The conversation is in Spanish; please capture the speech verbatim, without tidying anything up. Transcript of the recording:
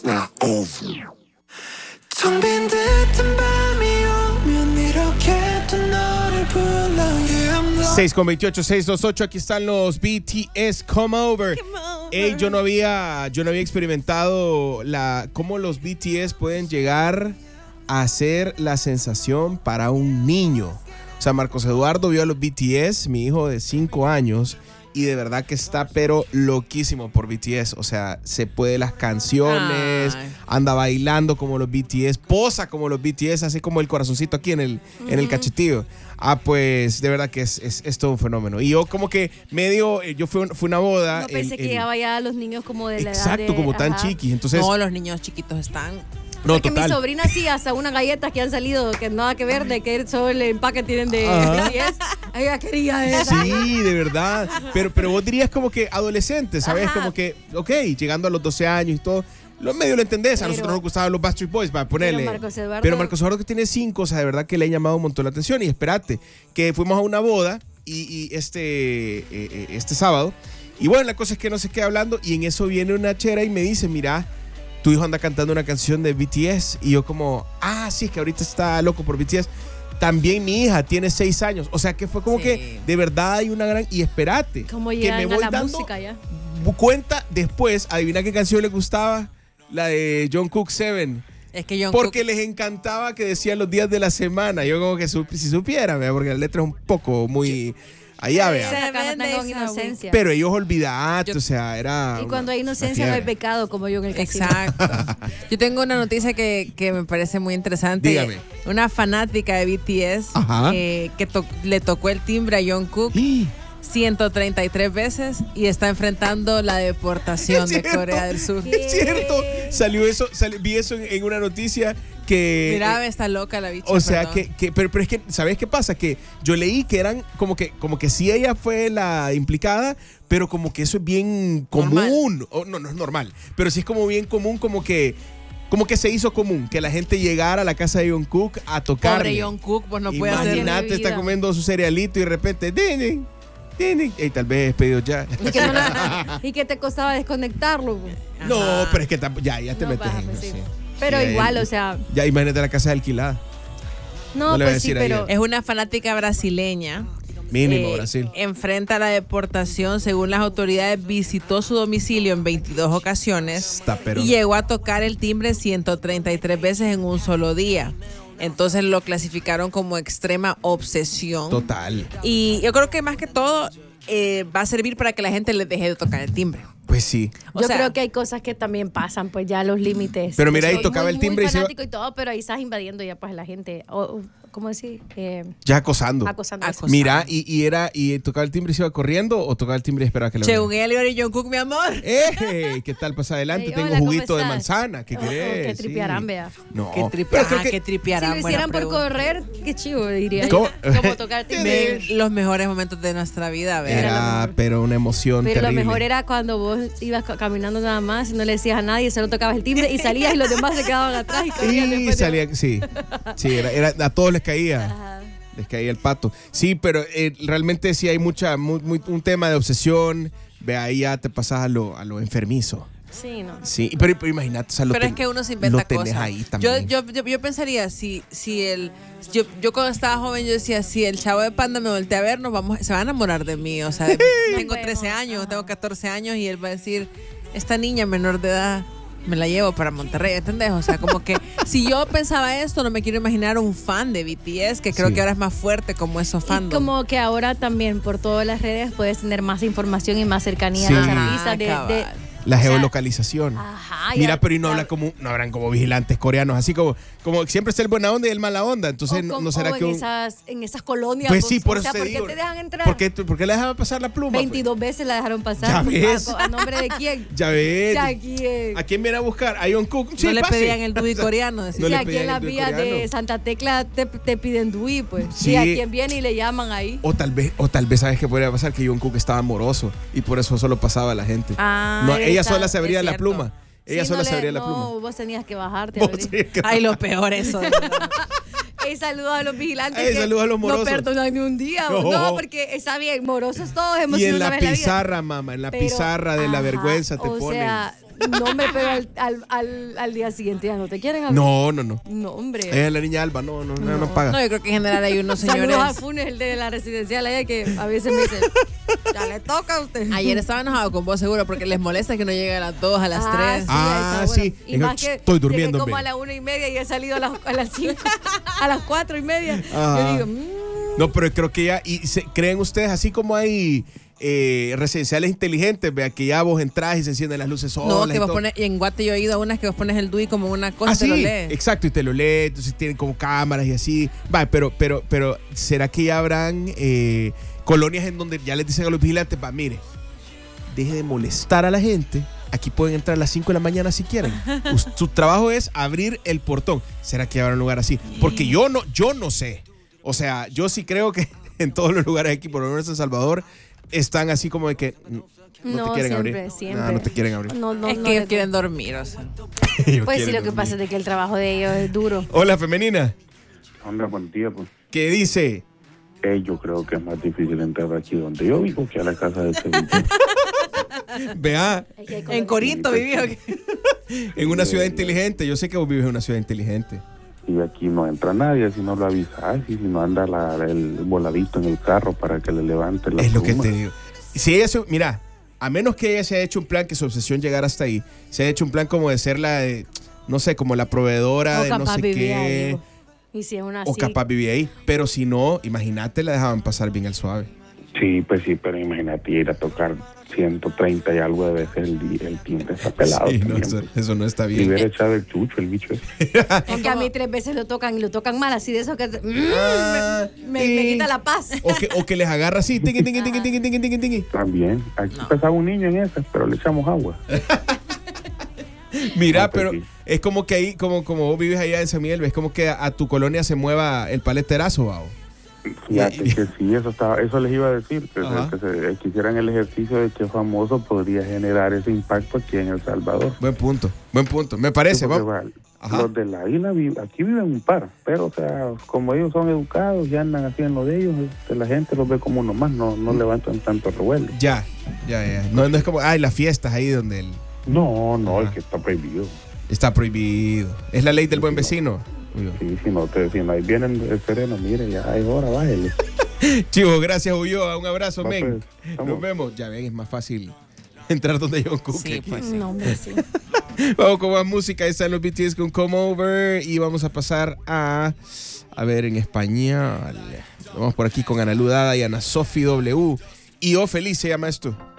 seis con veintiocho, seis dos ocho, aquí están los B T S Come Over. Come over. Ey, yo no había, yo no había experimentado la, cómo los B T S pueden llegar a ser la sensación para un niño. O sea, Marcos Eduardo vio a los B T S, mi hijo de cinco años, y de verdad que está pero loquísimo por B T S. O sea, se puede las canciones, Ay. anda bailando como los B T S, posa como los B T S, así como el corazoncito aquí en el, uh-huh. en el cachetillo. Ah, pues de verdad que es, es, es todo un fenómeno. Y yo como que medio, yo fui, fue una boda. No pensé el, que el, llegaba ya a los niños como de la exacto, edad de, como tan ajá. chiquis. Entonces, no, los niños chiquitos están... No, es que total. mi sobrina sí, hasta unas galletas que han salido que nada que ver, de que solo el empaque tienen de B T S. Ella quería esa. Sí, de verdad. Pero, pero vos dirías como que adolescente, ¿sabes? Ajá. Como que, ok, llegando a los doce años y todo. Lo medio lo entendés. Pero, a nosotros nos gustaban los Backstreet Boys, para ponerle. Pero Marcos Eduardo. Pero Marcos Eduardo que tiene cinco, o sea, de verdad que le ha llamado un montón la atención. Y espérate, que fuimos a una boda y, y este, eh, este sábado. Y bueno, la cosa es que no se queda hablando. Y en eso viene una chera y me dice, mira, tu hijo anda cantando una canción de B T S. Y yo como, ah, sí, es que ahorita está loco por B T S. También mi hija tiene seis años. O sea que fue como sí. que de verdad hay una gran... Y espérate, como que me voy a la dando música ya. cuenta después. Adivina qué canción le gustaba. La de Jungkook Seven. Es que Jungkook... Porque les encantaba que decían los días de la semana. Yo como que su, si supiera, ¿vea? Porque la letra es un poco muy... Allá, vea. Con inocencia. Pero ellos olvidaste, o sea, era... Y cuando hay inocencia no hay pecado, como yo en el casino. Exacto. Yo tengo una noticia que, que me parece muy interesante. Dígame. Una fanática de B T S eh, que to- le tocó el timbre a Jungkook ciento treinta y tres veces y está enfrentando la deportación de Corea del Sur. ¿Qué? Es cierto. Salió eso, salió, vi eso en, en una noticia que... Mira, está loca la bicha. O sea, que, que pero, pero es que, ¿sabes qué pasa? Que yo leí que eran como que, como que sí ella fue la implicada, pero como que eso es bien común. Oh, no, no es normal, pero sí es como bien común, como que... Como que se hizo común que la gente llegara a la casa de Jungkook a tocarle. Pobre Jungkook, pues no puede hacer. Imagínate, está comiendo su cerealito y de repente... ¡Ding! Y tal vez pedido ya. Y que, no, y que te costaba desconectarlo. No, Ajá. pero es que ya, ya te no, metes en pues, eso. Sí. Pero sí, igual, ya, o sea. Ya imagínate la casa alquilada. No, no pues sí, pero. Es una fanática brasileña. Mínimo, eh, Brasil. Enfrenta la deportación. Según las autoridades, visitó su domicilio en veintidós ocasiones. Está, pero... Y llegó a tocar el timbre ciento treinta y tres veces en un solo día. Entonces lo clasificaron como extrema obsesión. Total. Y yo creo que más que todo eh, va a servir para que la gente le deje de tocar el timbre. Pues sí. O Yo sea, creo que hay cosas que también pasan, pues ya los límites. Pero mira, ahí tocaba muy, el timbre muy fanático y se... y todo, pero ahí estás invadiendo ya pues la gente. O, ¿cómo decir? Eh, ya acosando. Acosando. acosando. Mira, y, y era, y tocaba el timbre y se iba corriendo o tocaba el timbre y esperaba que le Según ella, y Jungkook, mi amor. ¡Eh! ¿Qué tal? Pasa adelante. Hey, Tengo hola, juguito de estás? manzana. ¿Qué oh, querés? Que tripearán, sí. vea. No. Que tripearán, creo que... que tripearán. Si lo hicieran por pregunta. correr, qué chivo, diría ¿Cómo? yo. Como tocar timbre. Los mejores momentos de nuestra vida, ¿verdad? Era, pero una emoción Pero terrible. lo mejor era cuando vos ibas caminando nada más y no le decías a nadie, solo tocabas el timbre y salías y los demás se quedaban atrás y corrían Sí, después salía, de... sí. Sí, era, era, a todos les caía. Ajá. Les caía el pato. Sí, pero eh, realmente sí hay mucha, muy, muy, un tema de obsesión. Ve, ahí ya te pasas a lo, a lo enfermizo. Sí, no. Sí, pero, pero imagínate, o sea, lo Pero ten, es que uno se inventa lo tenés cosas. ahí Yo, también. yo, yo, yo pensaría, si, si el... Yo, yo cuando estaba joven, yo decía, si el chavo de Panda me voltea a ver, nos vamos, se va a enamorar de mí. O sea, de, tengo trece años, tengo catorce años y él va a decir, esta niña menor de edad me la llevo para Monterrey, ¿entendés? O sea, como que si yo pensaba esto, no me quiero imaginar un fan de B T S, que creo sí. que ahora es más fuerte como esos fans. Y como que ahora también por todas las redes puedes tener más información y más cercanía Sí. a los artistas. De, Ah, de, La o sea, geolocalización. Ajá, Mira, ya, pero y no ya. habla como, no habrán como vigilantes coreanos, así como, como siempre está el buena onda y el mala onda. Entonces, o no, con, no será o que en, un... esas, en esas colonias. Pues sí, por o eso sea, te ¿por digo. qué te dejan entrar? ¿Por qué, ¿Por qué le dejan pasar la pluma? veintidós veces la dejaron pasar. Ya ves. ¿A, a nombre de quién? Ya ves. Ya, ¿quién? ¿A quién viene a buscar? ¿A Jungkook? Sí, no le pase. pedían el dui coreano. No Sí, le aquí pedían en las el dui vías de coreano. Santa Tecla te, te piden dui, pues. Sí. Y a quien viene y le llaman ahí. O tal vez, o tal vez sabes qué podría pasar, que Jungkook estaba amoroso y por eso solo pasaba a la gente. Ah, no, ella está, sola se abría es la cierto. pluma. Ella Sí, sola no se le- abría la no, pluma. vos tenías que bajarte. Vos abrir. tenías que- Ay, lo peor eso. de verdad. Ey, saludos a los vigilantes. Ey, que saludos a los morosos. No perdonan ni un día. No. No, porque está bien, morosos todos hemos Y sido en una la vez en la vida. pizarra, mamá, en la Pero, pizarra de la ajá, vergüenza te o ponen. sea, No, hombre, pero al, al, al, al día siguiente ya no te quieren hablar. No, no, no. No, hombre. Ella es la niña Alba, no, no, no, no, no paga. No, yo creo que en general hay unos señores. Saludos a Funes, el de la residencial, ella que a veces me dice, ya le toca a usted. Ayer estaba enojado con vos seguro porque les molesta que no llegue a las dos, a las Ah, tres. sí, Ah, a esa hora. sí. Y Dijo, más "Ch, que estoy llegué durmiendo, como hombre". a la una y media y he salido a las, a las cinco, a las cuatro y media. Ajá. Yo digo, mmm. No, pero creo que ya, y se, ¿creen ustedes así como hay eh, residenciales inteligentes? Vea que ya vos entras y se encienden las luces solas. No, que y vos todo? pones, y en Guate yo he ido a unas que vos pones el D U I como una cosa Ah, y te sí, lo lees. exacto, y te lo lee, entonces tienen como cámaras y así. Va, pero, pero, pero, ¿será que ya habrán eh, colonias en donde ya les dicen a los vigilantes, va, mire, deje de molestar a la gente, aquí pueden entrar a las cinco de la mañana si quieren. Us- Su trabajo es abrir el portón. ¿Será que habrá un lugar así? Porque yo no, yo no sé. O sea, yo sí creo que en todos los lugares aquí, por lo menos en Salvador, están así como de que no, no No, te quieren siempre, abrir. siempre. No, no te quieren abrir. No, no, es no que ellos le- quieren dormir, o sea. Ellos Pues sí, quieren lo que dormir. pasa es de que el trabajo de ellos es duro. Hola, femenina. Onda, buen día, pues. ¿Qué dice? Eh, yo creo que es más difícil entrar aquí donde yo vivo que a la casa de Sevilla. Vea, Es que hay En cosas- Corinto viví. ¿o qué? en una ciudad inteligente. Yo sé que vos vives en una ciudad inteligente. Y aquí no entra nadie si no lo avisas y si no anda la- el voladito en el carro para que le levante la Es lo que pluma. te digo. Si ella se, mira, a menos que ella se haya hecho un plan, que su obsesión llegara hasta ahí, se ha hecho un plan como de ser la de, no sé, como la proveedora O de no capaz sé vivía ahí, qué. digo. Y si es una O así. capaz vivía ahí. Pero si no, imagínate, la dejaban pasar bien el suave. Sí, pues sí, pero imagínate ir a tocar ciento treinta y algo de veces el, di- el timbre está pelado. Sí, no, también, eso, pues. eso no está Y bien. hubiera echado el chucho, el bicho ese. Es que a mí tres veces lo tocan y lo tocan mal, así de eso que mm, Ah, me, me- me sí. quita la paz. O que, o que les agarra así, tingui, tingui, tingui, tingui, tingui, tingui, tingui. También. Aquí pesaba un niño en esas, pero le echamos agua. Mira, No, pues pero sí. es como que ahí, como, como vos vives allá en San Miguel, es como que a, a tu colonia se mueva el paleterazo, ¿va? Fíjate Y- que sí, eso estaba, eso les iba a decir, que, Ajá. se, que, se- que hicieran el ejercicio de qué famoso podría generar ese impacto aquí en El Salvador. Buen punto, buen punto. Me parece, Sí, porque, vamos. vale, Ajá. los de la isla, vi- aquí viven un par, pero o sea, como ellos son educados y andan así en lo de ellos, este, la gente los ve como uno más, no, no levantan tanto revuelo. Ya, ya, ya. No, no es como, ay, las fiestas ahí donde el- No, no, Ajá. es que está prohibido. está prohibido. Es la ley del buen vecino. Uy, Sí, si no, te, si no ahí vienen el sereno, mire, ya es hora, bájele. Chivo, gracias, Ulloa. Un abrazo, Va, men. pues, Nos vamos. vemos. Ya ven, es más fácil entrar donde John Cook. Sí, pues sí. No, hombre, sí. Vamos con más música. Ahí están los B T S con Come Over. Y vamos a pasar a, a ver, en español. Vamos por aquí con Ana Ludada y Ana Sofi W. Y Oh Feliz se llama esto.